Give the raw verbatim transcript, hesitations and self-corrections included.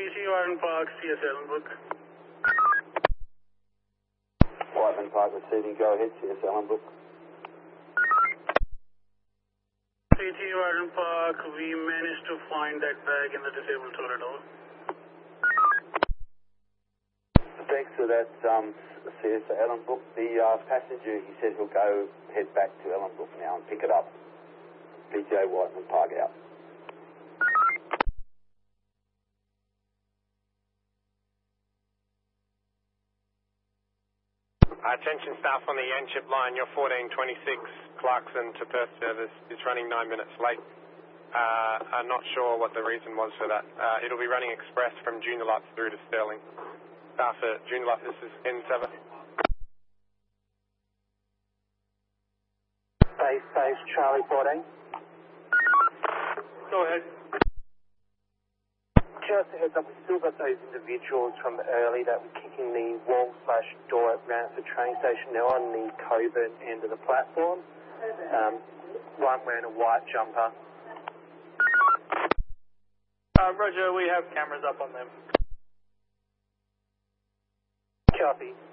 T Warden Park, C S Ellenbrook. Whiteman Park receiving, go ahead, C S Ellenbrook. C T Warden Park, we managed to find that bag in the disabled toilet hall. Thanks for that, um, C S Ellenbrook. The uh, passenger, he said he'll go head back to Ellenbrook now and pick it up. P T A Whiteman Park out. Attention staff on the Yanchep line, your fourteen twenty-six Clarkson to Perth service is running nine minutes late. Uh, I'm not sure what the reason was for that. Uh, it'll be running express from Joondalup through to Stirling. Staff at Joondalup, this is N seven. Base, base, Charlie fourteen. Go ahead. Just a heads up, we've still got those individuals from early that were kicking the wall slash door at Brantford train station. They're on the Coburn end of the platform. Um, one wearing a white jumper. Uh, Roger, we have cameras up on them. Copy.